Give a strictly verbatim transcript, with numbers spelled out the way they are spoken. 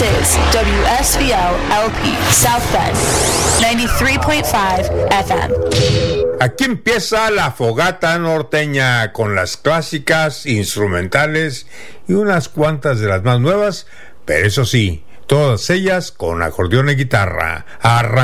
is W S V O L P South Bend, ninety-three point five F M. Aquí empieza la fogata norteña con las clásicas, instrumentales y unas cuantas de las más nuevas, pero eso sí, todas ellas con acordeón y guitarra. Arran-